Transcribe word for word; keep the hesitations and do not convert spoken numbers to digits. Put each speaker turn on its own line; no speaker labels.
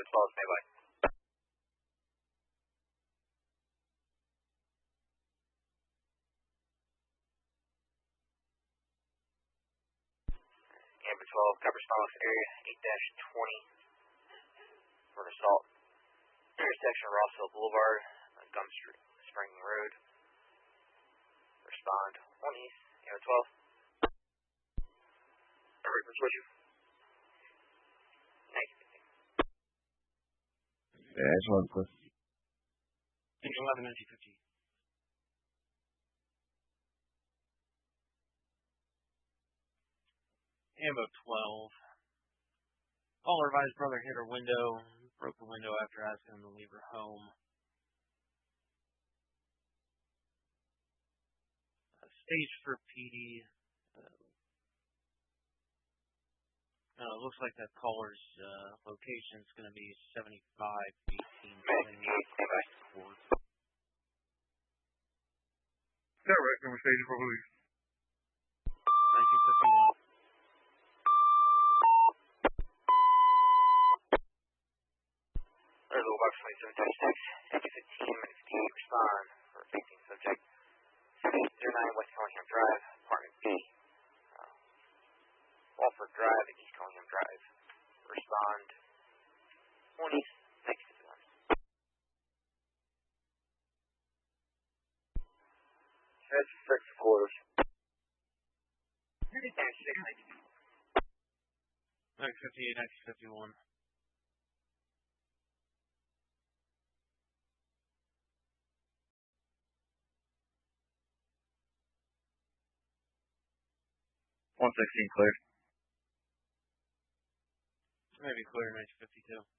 twelve, stay by. Amber twelve, cover response area eight dash twenty for an assault. Intersection Rossville Boulevard, Gum Street, Spring Road. Respond one east, Amber twelve. Alright, let's switch you. Nice.
Yeah, I just wanted to.
eleven nineteen fifty. Ambo twelve. Caller advised brother hit her window, broke the window after asking him to leave her home. Uh, stage for P D. Uh, uh, looks like that caller's uh, location is going to be seventy-five eighteen.
Direct number stage for police.
nineteen fifty-one.
There's a box twenty-seven dash six, exit fifteen minutes to respond for a fifteen subject. six zero nine West Collingham Drive, apartment B. Uh, Walford Drive, East Collingham Drive. Respond one east, nineteen fifty-one.
That's six quarters.
nineteen fifty-eight, nineteen fifty-one.
one sixteen clear.
Maybe clear nineteen fifty-two.